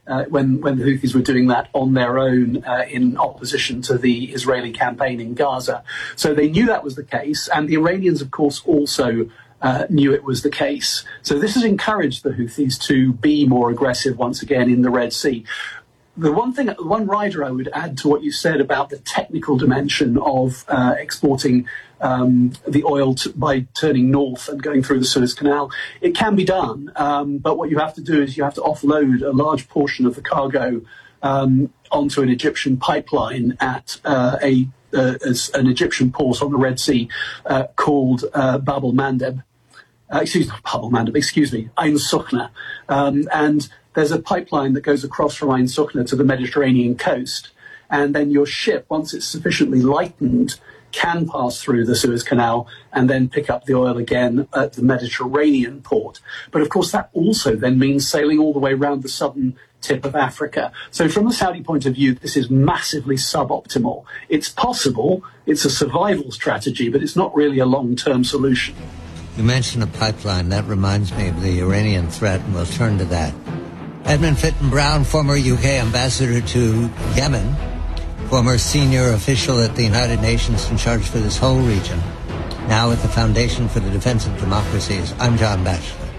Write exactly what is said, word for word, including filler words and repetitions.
uh, when, when the Houthis were doing that on their own uh, in opposition to the Israeli campaign in Gaza. So they knew that was the case, and the Iranians, of course, also uh, knew it was the case. So this has encouraged the Houthis to be more aggressive once again in the Red Sea. The one thing, one rider I would add to what you said about the technical dimension of uh, exporting um, the oil to, by turning north and going through the Suez Canal, it can be done. Um, but what you have to do is you have to offload a large portion of the cargo um, onto an Egyptian pipeline at uh, a uh, as an Egyptian port on the Red Sea uh, called uh, Bab el-Mandeb. Uh, excuse me, Bab el-Mandeb, excuse me, Ain Sokhna. Um, and there's a pipeline that goes across from Ain Sokhna to the Mediterranean coast, and then your ship, once it's sufficiently lightened, can pass through the Suez Canal and then pick up the oil again at the Mediterranean port. But of course, that also then means sailing all the way around the southern tip of Africa. So from the Saudi point of view, this is massively suboptimal. It's possible, it's a survival strategy, but it's not really a long-term solution. You mentioned a pipeline. That reminds me of the Iranian threat, and we'll turn to that. Edmund Fitton Brown, former U K ambassador to Yemen, former senior official at the United Nations in charge for this whole region, now at the Foundation for the Defense of Democracies. I'm John Batchelor.